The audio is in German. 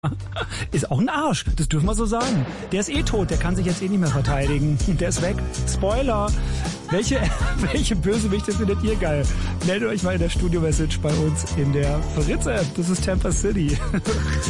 Ist auch ein Arsch, das dürfen wir so sagen. Der ist eh tot, der kann sich jetzt eh nicht mehr verteidigen. Der ist weg. Spoiler! Welche Bösewichte findet ihr geil? Meldet euch mal in der Studio-Message bei uns in der Fritz-App. Das ist Tampa City.